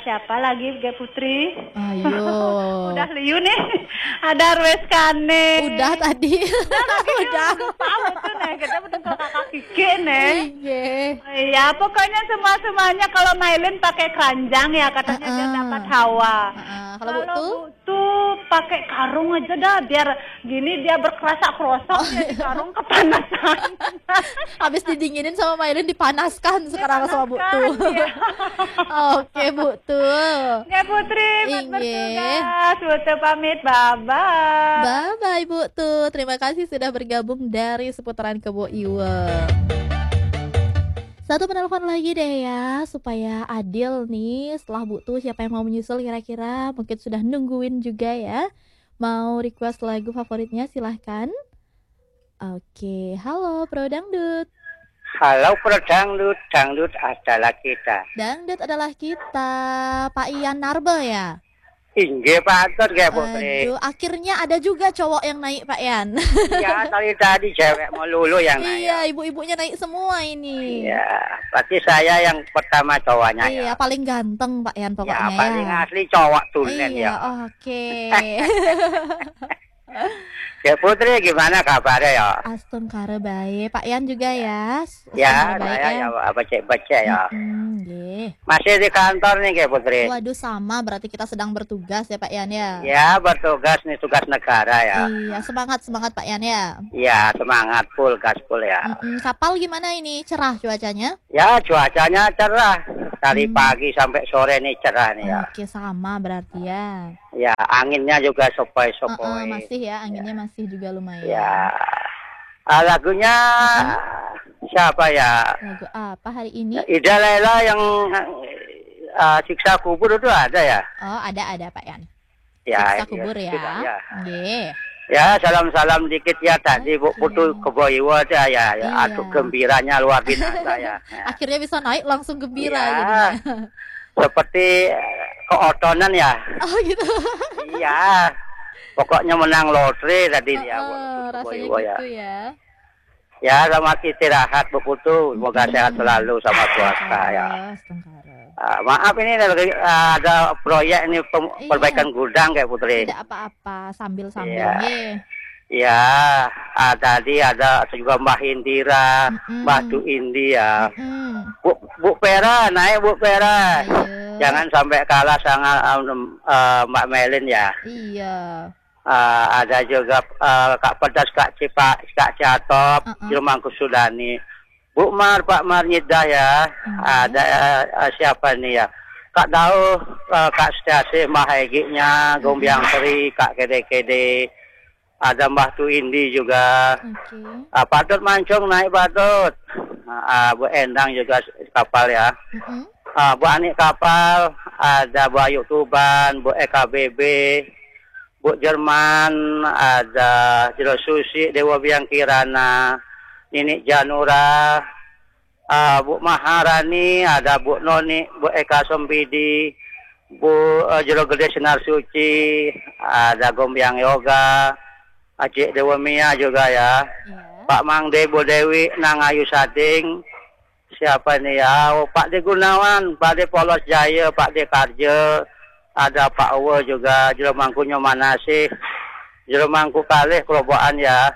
siapa lagi Ge Putri? Ayo. Udah liu nih. Ada Rwes Kane. Udah tadi. Udah. Lupa tuh nih. Kita udah ke kakak Kiki nih. Iya. Iya, pokoknya semuanya kalau Mailin pakai keranjang ya katanya dia dapat hawa. Kalau Bu tuh pakai karung aja dah biar gini dia berkerasa-kerosok di karung kepanasan. Habis didinginin sama Mailin dipanaskan sekarang sama Bu tuh. Iya. Oke Bu tuh. Ya Putri, bertugas. Bu tuh pamit, bye-bye. Bye-bye Bu tuh. Terima kasih sudah bergabung dari seputaran Kebo Iwe. Satu penelpon lagi deh ya, supaya adil nih. Setelah Bu tuh siapa yang mau menyusul kira-kira, mungkin sudah nungguin juga ya. Mau request lagu favoritnya silahkan. Oke, halo Pro Dangdut. Halo Pro Dangdut, Dangdut adalah kita. Dangdut adalah kita, Pak Ian Narbe ya? Inggih Pak Ge Putri. Aduh, akhirnya ada juga cowok yang naik Pak Ian. Ya, tadi cewek melulu yang naik. Iya, ibu-ibunya naik semua ini. Iya, berarti saya yang pertama cowoknya ya. Iya, paling ganteng Pak Ian pokoknya ya. Paling asli cowok tulen iya, ya. Oke. Ge Putri gimana kabarnya ya? Aston kare baik. Pak Ian juga ya. Ya, saya ya baca ya. Nggih. Masih di kantor nih Ge Putri. Waduh, sama berarti kita sedang bertugas ya Pak Ian ya. Ya, bertugas nih tugas negara ya. Iya, semangat Pak Ian ya. Iya, semangat full gas full ya. Kapal gimana ini? Cerah cuacanya? Ya, cuacanya cerah. Dari pagi sampai sore nih cerah nih ya. Oke, sama berarti ya. Ya, anginnya juga sopoi-sopoi. Masih ya, anginnya masih juga lumayan. Ya, lagunya siapa ya? Lagu apa hari ini? Ida Laila yang Siksa Kubur itu ada ya? Oh, ada Pak Yan. Ya, Siksa Kubur ya. Nggih. Ya, salam-salam dikit ya tadi Bu Putu Kebo Iwe aja ya. Aduh, gembiranya luar biasa ya. Akhirnya bisa naik langsung gembira ya, seperti keotonan ya. Oh gitu. Iya. Pokoknya menang lotre tadi ya. Rasanya gitu ya. Ya, selamat istirahat Bu Putu. Semoga sehat selalu sama keluarga ya. Maaf ini ada proyek ini perbaikan gudang kayak Putri. Tidak apa-apa, sambil-sambil ya, tadi ada juga Mbak Indira, Mbak Du India. Bu Pera, naik Bu Pera. Jangan sampai kalah sama Mbak Melin ya. Iya. Ada juga Kak Pedas, Kak Catop, Jumangku Sudani. Bu Mar, Pak Mar Nyidah ya. Ada siapa nih ya? Kak Dau, Kak Setiasi, Mahaiginya, Gombiang Peri, Kak Kede-Kede. Ada Mbah Tu Indi juga. Patut Mancung naik Patut. Bu Endang juga kapal ya. Bu Ani kapal. Ada Bu Ayu Tuban, Bu EKBB. Bu Jerman, ada Jero Susi, Dewa Biang Kirana. Ini Janura, Bu Maharani, ada Bu Noni, Bu Eka Sompidi, Bu Jero Gede Sinar Suci, ada Gombiang Yoga, Acik Dewa Mia juga ya. Pak Mangde, Bu Dewi, Nang Ayu Sading, siapa nih ya? Pak De Gunawan, Pak De Polos Jaya, Pak De Karjo, ada Pak Uwe juga, Jero Mangkunyo Manasih. Jero Mangku Kalih Kerobokan ya.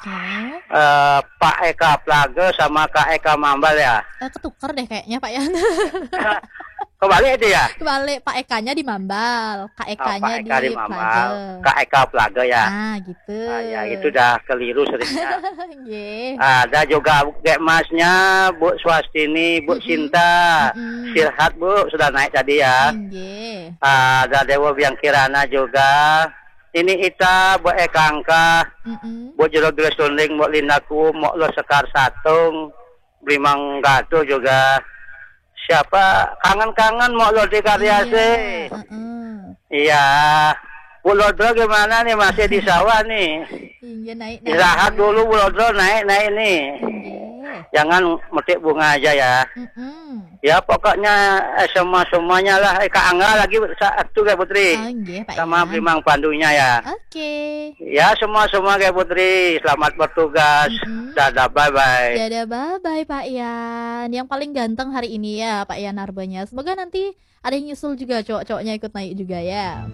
Pak Eka Plage sama Kak Eka Mambal ya. Ketuker deh kayaknya Pak Yan. Kebalik itu ya? Kebalik, Pak Ekanya di Mambal, Kak Ekanya di Plage. Kak Eka Plage ya. Gitu. Ya itu udah keliru seringnya. Ada juga Gek Masnya, Bu Swastini, Bu Sinta. Sirhat Bu, sudah naik tadi ya. Ada Dewa Biang Kirana juga. Ini Ita, Bu Ekangka, Bu Jero Gres Tunding, Bu Lindaku, Bu Lo Sekar Satung, Blimang Gatu juga. Siapa? Kangen-kangen mau Lo di Karyase. Iya. Bu Lodro gimana nih? Masih di sawah nih. Iya, naik. Istirahat dulu Bu Lodro, naik nih. Jangan metik bunga aja ya. Ya pokoknya semuanya lah. Kak Angga lagi satu Kak Putri. Pak Sama Ian. Primang pandunya ya. Oke. Ya semua Kak Putri. Selamat bertugas. Dadah bye-bye. Dadah bye-bye Pak Ian. Yang paling ganteng hari ini ya Pak Ian Arbanya. Semoga nanti ada yang nyusul juga, cowok-cowoknya ikut naik juga ya.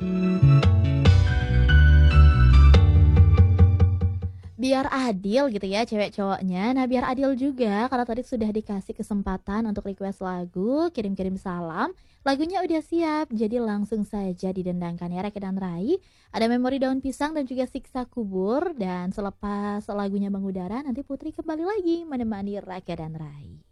Biar adil gitu ya cewek cowoknya. Nah biar adil juga kalau tadi sudah dikasih kesempatan untuk request lagu, kirim-kirim salam, lagunya udah siap, jadi langsung saja didendangkan ya Reke dan Rai. Ada Memori Daun Pisang dan juga Siksa Kubur. Dan selepas lagunya mengudara nanti Putri kembali lagi menemani Reke dan Rai.